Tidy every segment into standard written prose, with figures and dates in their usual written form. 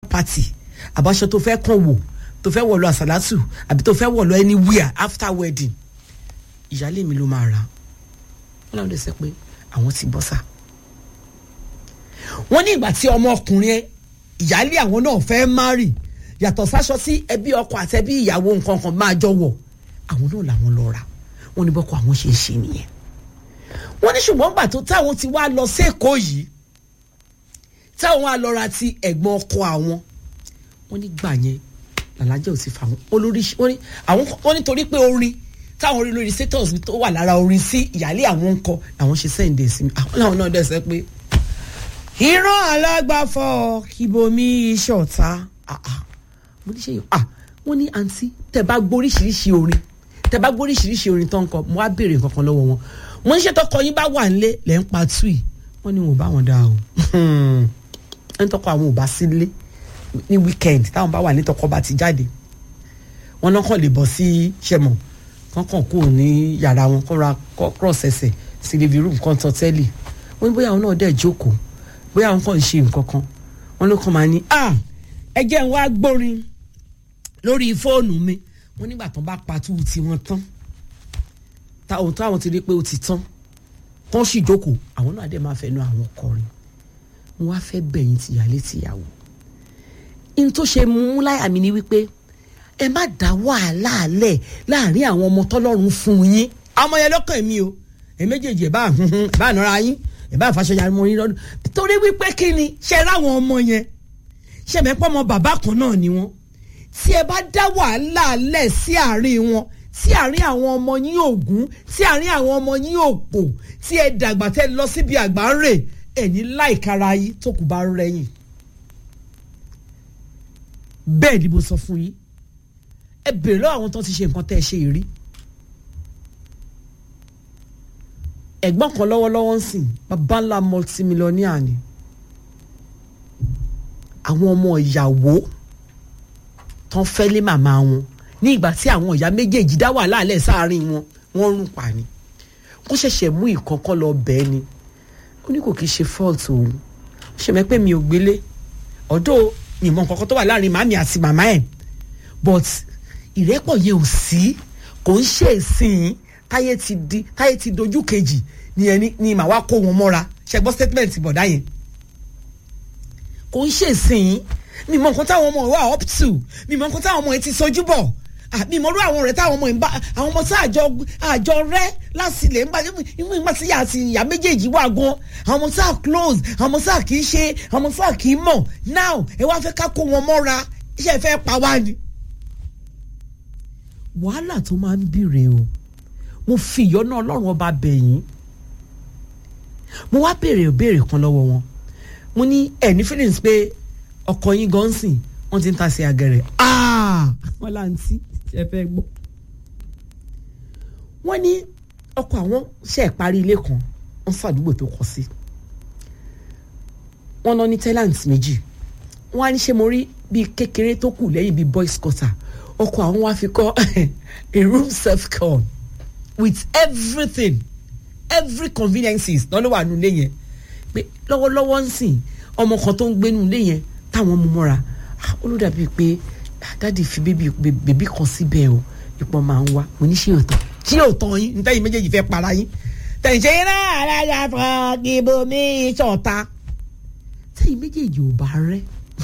party àbáṣọ tó fẹ́ kàn wò tó fẹ́ wọ̀ lọ àsàlátù àbí tó fẹ́ wọ̀ lọ anywhere after wedding ìyálé mi ló máa rà wọ́n láwọn lè sọ pé àwọn ti bọ́ sà wọ́n ní ìgbà tí ọmọkùnrin ìyálé àwọn náà fẹ́ marry yàtọ̀ sáṣọ sí ẹbí ọkọ àti ẹbí ìyàwó nǹkan kan máa jọ wọ̀ àwọn náà làwọn lọ rà wọ́n ní bọ́kọ àwọn ṣe é ṣe nìyẹn wọ́n ní ṣùgbọ́n gbà tó táwọn ti wá lọ sékòó yìí táwọn wá lọ ra ti ẹ̀gbọ́n ọkọ àwọn wọ́n ní gbà yẹn làlájẹ́ ò ti fà wọ́n olórí wọ́n nítorí pé orin táwọn orin lórí status tó wà lára orin sí ìyálé àwọn ń kọ àwọn ṣe sẹ́ǹdẹ̀ sí mi àwọn làwọn náà dẹ̀ sẹ́ pé ìran alágbàfọ̀ kíbomi ìṣọ̀tá mo ní ṣe yìí wọ́n ní àǹtí tẹ́ bá gbóríṣiríṣi orin tó ń kọ mo wá béèrè nǹkan kan lọ́wọ́ wọn mo ń ṣe tọkọ yín bá wà nílé lẹ́ ń pa túì wọ́n ní wọn ò bá wọn dá o ẹni tọkọ àwọn ò bá sílé ní weekend táwọn bá wà ní tọkọ bá ti jáde wọn náà kàn lè bọ́ sí ṣẹmọ kankan kúrò ní yàrá wọn kó ra cross ẹsẹ̀ sí living room kan tán tẹ́lẹ̀ wọ́n ní bóyá àwọn náà dẹ̀ jókòó bóyá àwọn kan ń ṣe nǹkan kan wọ́n ló kàn máa ní ẹ jẹ́ n wá gbórin lórí fóònù mi wọ́n nígbà tán bá patú tiwọn tán táwọn ti rí pé ó ti tán kán sì jókòó àwọn náà dẹ̀ máa fẹnu àwọn kọrin wọ́n á fẹ́ bẹ̀yìn tìyálé tìyàwó in tó ṣe mú láyà mi ni wípé ẹ má dá wàhálà lẹ̀ láàrin àwọn ọmọ tọ́lọ́run fún yín ọmọ yẹn lọ́kàn mi o ẹ méjèèjì ẹ bá nọra yín ẹ bá fàṣẹyà mọ yín lọ́dún torí wípé kí ni ṣe ráwọn ọmọ yẹn ṣe mẹ́pọ̀ ọmọ bàbá kan náà ni wọ́n tí ẹ bá dá wàhálà lẹ̀ sí àárín wọn tí àárín àwọn ọmọ yín ògún tí àárín àwọn ọmọ yín òpò tí ẹ dàgbà tẹ́ lọ síbi àgbà ń rè ẹ̀ní láìkara yín tó kù bá rẹ̀yìn bẹ́ẹ̀ ni mo sọ fún yín ẹ bèrè lọ́wọ́ àwọn tó ti ṣe nǹkan tẹ́ ẹ ṣe rí ẹ̀gbọ́n kan lọ́wọ́lọ́wọ́ ń sìn bàbá ńlá multimillionaire ni àwọn ọmọ ìyàwó tán fẹ́ lé màmá wọn ní ìgbà tí àwọn ìyá méjèèjì dá wàhálà lẹ̀ sáàárín wọn wọ́n rún pa ni wọ́n ṣẹ̀ṣẹ̀ mú ìkọ̀kọ̀ lọ bẹ́ẹ̀ ni ó ní kò kí ṣe fault òun ṣe mẹ́ pé mi ò gbélé ọ̀dọ́ ìmọ̀ nǹkan tó wà láàrin màmí àti màmá ẹ̀ but ìrẹ́pọ̀ yẹn ò sí kò ń ṣe ìsìn táyé ti dojú kejì ni màá wá kó wọn mọ́ra ṣe gbọ́ statement bọ̀dá yẹn kò ń ṣe ìsìn mi mọ̀ nǹkan táwọn ọmọ wà up to mi mọ̀ nǹkan táwọn ọmọ yẹn ti sojú bọ̀ mi mọ̀ lú àwọn ọ̀rẹ́ táwọn ọmọ yẹn bá àwọn ọmọ tí àjọ rẹ́ lásìlẹ̀ nígbà tí ìyá méjèèjì wà gan àwọn ọmọ tí à close àwọn ọmọ tí à kì í ṣe àwọn ọmọ tí à kì í mọ̀ now ẹ wá fẹ́ ká kó wọn mọ́ra iṣẹ́ fẹ́ pa wá ni. wàhálà tó máa ń bìrè o mo fi ìyọ́nú ọlọ́run ọba bẹ̀yìn mo wá béèrè kan lọ́wọ́ wọn mo ní ní feelings pé ọkọ yín gan sìn wọ́n ti ń ta sí agẹrẹ wọ́n láǹtí ṣe fẹ́ gbọ́. wọ́n ní ọkọ àwọn ṣe parí ilé kan wọ́n fàdúgbò tó kọ sí wọ́n lọ ní tenants méjì wọ́n á ní ṣe mo rí bíi kékeré tó kù lẹ́yìn bíi boys quarter ọkọ àwọn wá fi kọ́ a room self care with every conveniences náà ló wà nínú ilé yẹn pé lọ́wọ́lọ́wọ́ ń sìn ọmọ kan tó ń gbé nínú ilé yẹn táwọn mú mọ́ra ó ló dàbí pé dáàdi fi bèbí kan síbẹ̀ o ipò máa ń wá mo ní ṣé òótọ́ yín ní tẹ́yìn méjèèjì fẹ́ para yín tẹ̀yìn ṣe iná aláya fún ibomi ìṣọ̀ta tẹ́yìn méjèèjì ò bá rẹ́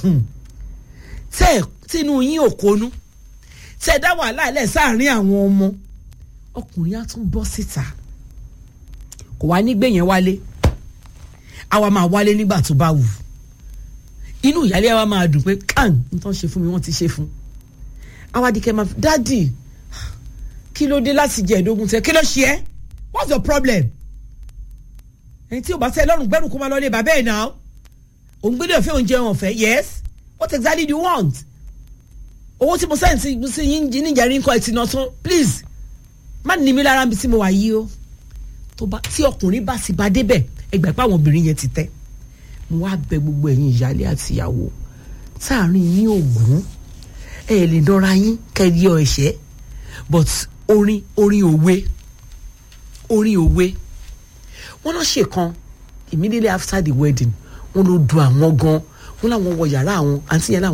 tínú yín ò kónú tẹ́ dá wàhálà lẹ̀ sáàrin àwọn ọmọ ọkùnrin á tún bọ́ síta kò wá nígbè yẹn wálé àwa máa wálé nígbà tó bá wù inú ìyálé àwa máa dùn pé kàn nítorí ṣe fún mi wọ́n ti ṣe fún àwa dìkẹ́ máa fi dáàdì kí ló dé láti jẹ ìdógún tẹ kí ló ṣe ẹ́ what's your problem ẹni tí o bá tẹ lọ́rùn gbẹ́rù kó máa lọ lé bàbá ẹ̀ náà òun gbé dé òfin oúnjẹ wọn fẹ́ yes what exactly do you want owó tí mo sẹ́yìn sí yín níjẹ̀rí nǹkan ẹ̀ ti náà tán please má ní mi lára mi tí mo wà yìí o tí ọkùnrin bá sì bá débẹ̀ ẹgbẹ́ pé àwọn obìnrin yẹn ti tẹ́ mo wá bẹ̀ gbogbo ẹ̀yin ìyálé àti ìyàwó sáàrin yín ògún ẹ lè dọ́ra yín kẹ́rí ọ ẹ̀ṣẹ́ but orin òwe wọ́n náà ṣe kan immediately after the wedding wọ́n ló du àwọn gan wọ́n láwọn wọ yàrá àwọn àǹtí yẹn láwọn